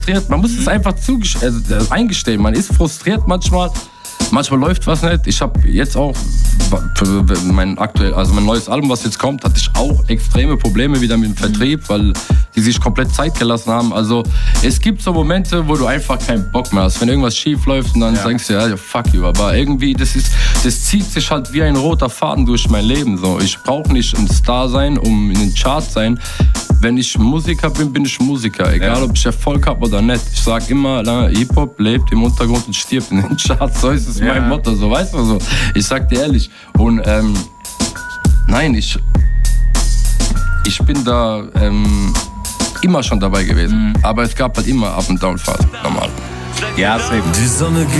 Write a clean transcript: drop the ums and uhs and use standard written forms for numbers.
Man muss es einfach eingestehen. Man ist frustriert manchmal. Manchmal läuft was nicht. Ich habe jetzt auch für mein neues Album, was jetzt kommt, hatte ich auch extreme Probleme wieder mit dem Vertrieb, weil die sich komplett Zeit gelassen haben. Also es gibt so Momente, wo du einfach keinen Bock mehr hast. Wenn irgendwas schief läuft und dann denkst du, ja, fuck you. Aber irgendwie, das zieht sich halt wie ein roter Faden durch mein Leben. So. Ich brauche nicht ein Star sein, um in den Chart sein. Wenn ich Musiker bin, bin ich Musiker. Egal, ob ich Erfolg habe oder nicht. Ich sag immer, Hip-Hop lebt im Untergrund und stirbt in den Charts. So ist es mein Motto, so, weißt du so. Ich sag dir ehrlich. Und nein, ich bin da immer schon dabei gewesen. Aber es gab halt immer Up- und Down-Phasen, normal. Ja, safe. Die Sonne geht